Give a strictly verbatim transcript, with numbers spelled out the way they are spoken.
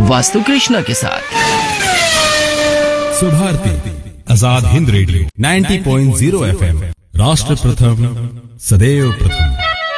वास्तु कृष्णा के साथ। Subharti Azad Hind radio ninety point zero F M, राष्ट्र प्रथम सदैव प्रथम।